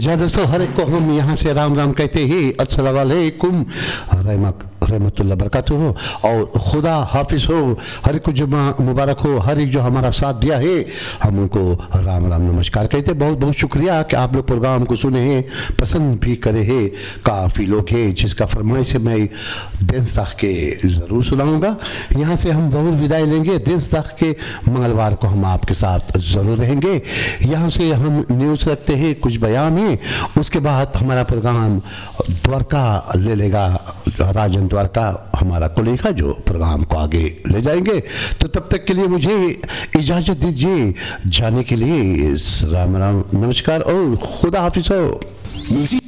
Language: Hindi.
जा दोस्तों, हर एक को हम यहाँ से राम राम कहते ही अस्सलाम वालेकुम रहमतुल्लाह बरकातुहू और खुदा हाफिज हो। हर एक को जुम्मा मुबारक हो। हर एक जो हमारा साथ दिया है हम उनको राम राम नमस्कार कहते। बहुत बहुत शुक्रिया कि आप लोग प्रोग्राम को सुने हैं, पसंद भी करे हैं। काफ़ी लोग हैं जिसका फरमाइश से मैं दिन तक के ज़रूर सुनाऊँगा। यहाँ से हम ज़रूर विदाई लेंगे। दिन तक के मंगलवार को हम आपके साथ ज़रूर रहेंगे। यहाँ से हम न्यूज़ रखते हैं, कुछ बयान है, उसके बाद हमारा प्रोग्राम द्वारका ले लेगा। राजन द्वारका हमारा कोलीग है जो प्रोग्राम को आगे ले जाएंगे। तो तब तक के लिए मुझे इजाज़त दीजिए जाने के लिए। राम राम नमस्कार और खुदा हाफिज हो।